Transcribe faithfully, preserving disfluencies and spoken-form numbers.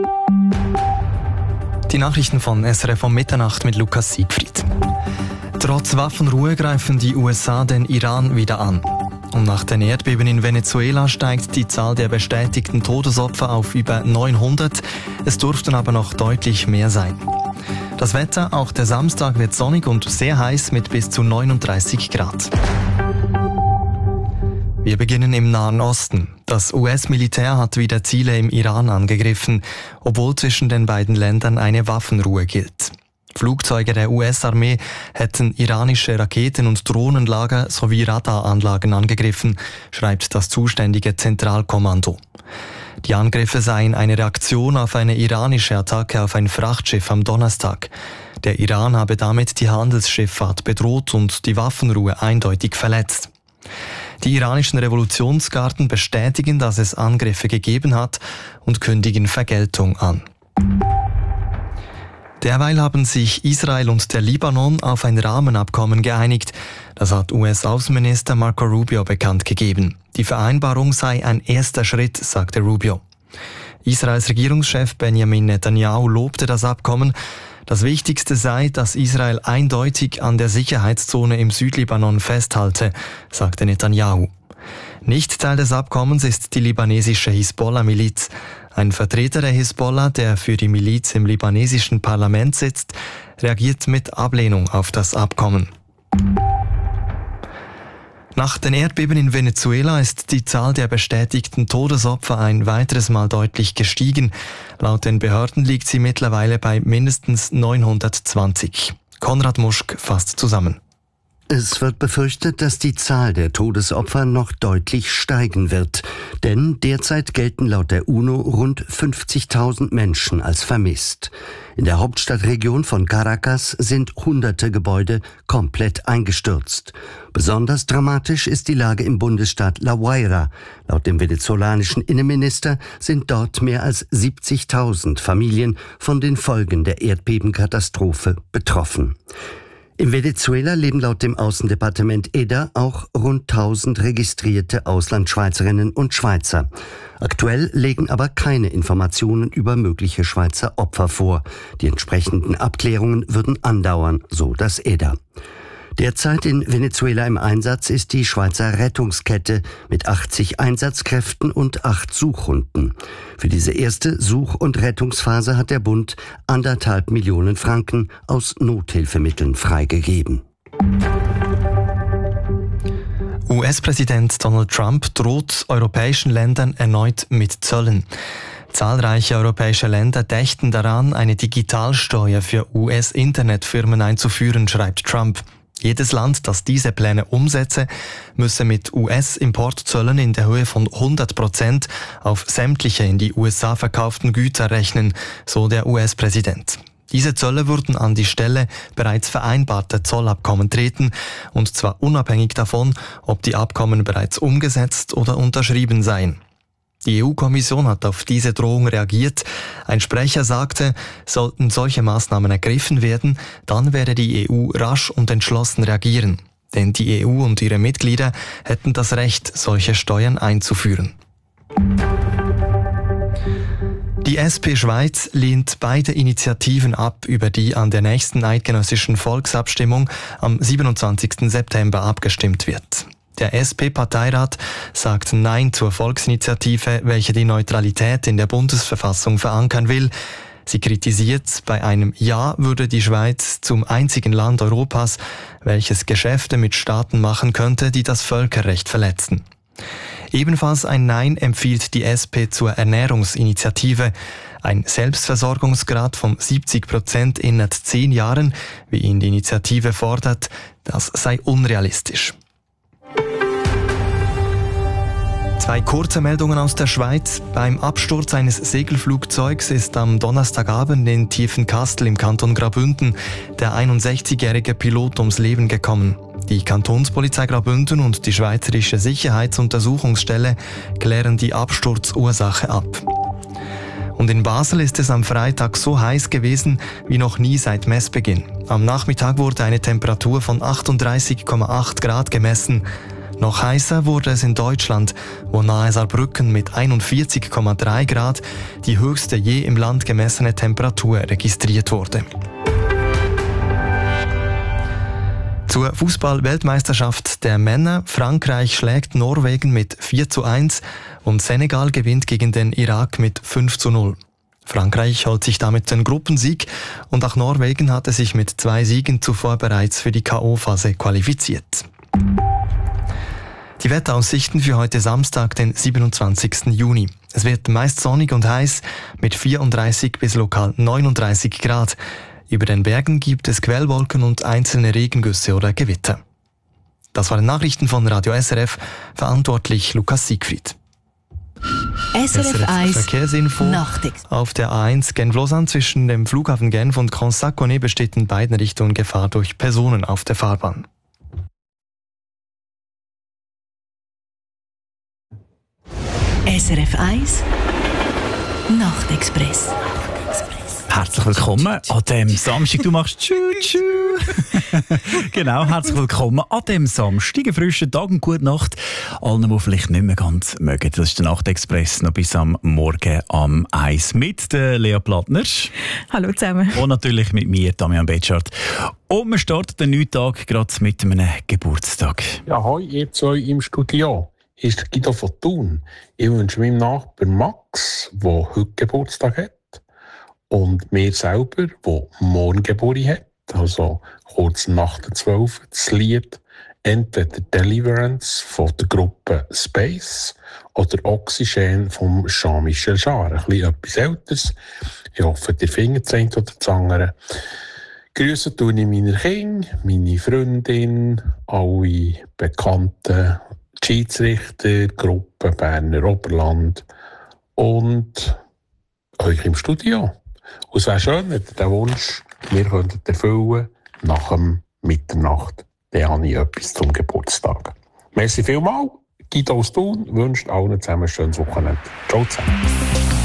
Die Nachrichten von S R F um Mitternacht mit Lukas Siegfried. Trotz Waffenruhe greifen die U S A den Iran wieder an. Und nach den Erdbeben in Venezuela steigt die Zahl der bestätigten Todesopfer auf über neunhundert. Es durften aber noch deutlich mehr sein. Das Wetter, auch der Samstag wird sonnig und sehr heiß mit bis zu neununddreißig Grad. Wir beginnen im Nahen Osten. Das U S-Militär hat wieder Ziele im Iran angegriffen, obwohl zwischen den beiden Ländern eine Waffenruhe gilt. Flugzeuge der U S-Armee hätten iranische Raketen- und Drohnenlager sowie Radaranlagen angegriffen, schreibt das zuständige Zentralkommando. Die Angriffe seien eine Reaktion auf eine iranische Attacke auf ein Frachtschiff am Donnerstag. Der Iran habe damit die Handelsschifffahrt bedroht und die Waffenruhe eindeutig verletzt. Die iranischen Revolutionsgarden bestätigen, dass es Angriffe gegeben hat und kündigen Vergeltung an. Derweil haben sich Israel und der Libanon auf ein Rahmenabkommen geeinigt. Das hat U S-Außenminister Marco Rubio bekannt gegeben. Die Vereinbarung sei ein erster Schritt, sagte Rubio. Israels Regierungschef Benjamin Netanyahu lobte das Abkommen. Das Wichtigste sei, dass Israel eindeutig an der Sicherheitszone im Südlibanon festhalte, sagte Netanyahu. Nicht Teil des Abkommens ist die libanesische Hisbollah-Miliz. Ein Vertreter der Hisbollah, der für die Miliz im libanesischen Parlament sitzt, reagiert mit Ablehnung auf das Abkommen. Nach den Erdbeben in Venezuela ist die Zahl der bestätigten Todesopfer ein weiteres Mal deutlich gestiegen. Laut den Behörden liegt sie mittlerweile bei mindestens neunhundertzwanzig. Konrad Muschk fasst zusammen. Es wird befürchtet, dass die Zahl der Todesopfer noch deutlich steigen wird. Denn derzeit gelten laut der UNO rund fünfzigtausend Menschen als vermisst. In der Hauptstadtregion von Caracas sind hunderte Gebäude komplett eingestürzt. Besonders dramatisch ist die Lage im Bundesstaat La Guaira. Laut dem venezolanischen Innenminister sind dort mehr als siebzigtausend Familien von den Folgen der Erdbebenkatastrophe betroffen. In Venezuela leben laut dem Außendepartement E D A auch rund tausend registrierte Auslandschweizerinnen und Schweizer. Aktuell legen aber keine Informationen über mögliche Schweizer Opfer vor. Die entsprechenden Abklärungen würden andauern, so das E D A. Derzeit in Venezuela im Einsatz ist die Schweizer Rettungskette mit achtzig Einsatzkräften und acht Suchhunden. Für diese erste Such- und Rettungsphase hat der Bund anderthalb Millionen Franken aus Nothilfemitteln freigegeben. U S-Präsident Donald Trump droht europäischen Ländern erneut mit Zöllen. Zahlreiche europäische Länder dächten daran, eine Digitalsteuer für U S-Internetfirmen einzuführen, schreibt Trump. Jedes Land, das diese Pläne umsetze, müsse mit U S-Importzöllen in der Höhe von hundert Prozent auf sämtliche in die U S A verkauften Güter rechnen, so der U S-Präsident. Diese Zölle würden an die Stelle bereits vereinbarter Zollabkommen treten, und zwar unabhängig davon, ob die Abkommen bereits umgesetzt oder unterschrieben seien. Die E U-Kommission hat auf diese Drohung reagiert. Ein Sprecher sagte, sollten solche Maßnahmen ergriffen werden, dann werde die E U rasch und entschlossen reagieren. Denn die E U und ihre Mitglieder hätten das Recht, solche Steuern einzuführen. Die S P Schweiz lehnt beide Initiativen ab, über die an der nächsten eidgenössischen Volksabstimmung am siebenundzwanzigsten September abgestimmt wird. Der S P-Parteirat sagt Nein zur Volksinitiative, welche die Neutralität in der Bundesverfassung verankern will. Sie kritisiert, bei einem Ja würde die Schweiz zum einzigen Land Europas, welches Geschäfte mit Staaten machen könnte, die das Völkerrecht verletzen. Ebenfalls ein Nein empfiehlt die S P zur Ernährungsinitiative. Ein Selbstversorgungsgrad von siebzig Prozent innerhalb zehn Jahren, wie ihn die Initiative fordert, das sei unrealistisch. Zwei kurze Meldungen aus der Schweiz. Beim Absturz eines Segelflugzeugs ist am Donnerstagabend in Tiefenkastel im Kanton Graubünden der einundsechzigjährige Pilot ums Leben gekommen. Die Kantonspolizei Graubünden und die Schweizerische Sicherheitsuntersuchungsstelle klären die Absturzursache ab. Und in Basel ist es am Freitag so heiß gewesen wie noch nie seit Messbeginn. Am Nachmittag wurde eine Temperatur von achtunddreißig Komma acht Grad gemessen. Noch heißer wurde es in Deutschland, wo nahe Saarbrücken mit einundvierzig Komma drei Grad die höchste je im Land gemessene Temperatur registriert wurde. Zur Fußball-Weltmeisterschaft der Männer. Frankreich schlägt Norwegen mit vier zu eins und Senegal gewinnt gegen den Irak mit fünf zu null. Frankreich holt sich damit den Gruppensieg und auch Norwegen hatte sich mit zwei Siegen zuvor bereits für die K O-Phase qualifiziert. Die Wetteraussichten für heute Samstag, den siebenundzwanzigsten Juni. Es wird meist sonnig und heiß mit vierunddreißig bis lokal neununddreißig Grad. Über den Bergen gibt es Quellwolken und einzelne Regengüsse oder Gewitter. Das waren Nachrichten von Radio S R F, verantwortlich Lukas Siegfried. S R F eins Verkehrsinfo. Nachtex. Auf der A eins Genf-Lausanne zwischen dem Flughafen Genf und Grand-Saconnet besteht in beiden Richtungen Gefahr durch Personen auf der Fahrbahn. S R F eins Nachtexpress. Herzlich willkommen an dem Samstag. Du machst Tschü-Tschü. Genau, herzlich willkommen an dem Samstag. Einen frischen Tag und gute Nacht allen, die vielleicht nicht mehr ganz mögen. Das ist der Nachtexpress noch bis am Morgen am eins mit der Lea Plattner. Hallo zusammen. Und natürlich mit mir, Damian Betschart. Und wir starten den neuen Tag gerade mit einem Geburtstag. Ja, hoi, ihr zwei im Studio. Hier ist der Guido von Thun. Ich wünsche meinem Nachbar Max, der heute Geburtstag hat, und mir selber, der morgen Geburtstag hat, also kurz nach der zwölf, das Lied entweder Deliverance von der Gruppe Space oder Oxygen von Jean-Michel Jarre. Ein bisschen etwas Älteres. Ich hoffe, ihr findet das eine oder das andere. Grüße tue ich meine Kinder, meine Freundin, alle bekannten Schiedsrichter, Gruppe Berner Oberland und euch im Studio. Und es wäre schön, wenn ihr den Wunsch wir könnten erfüllen nach dem Mitternacht. Dann habe ich etwas zum Geburtstag. Merci vielmals. Guido aus Thun wünscht allen zusammen ein schönes Wochenende. Ciao zusammen.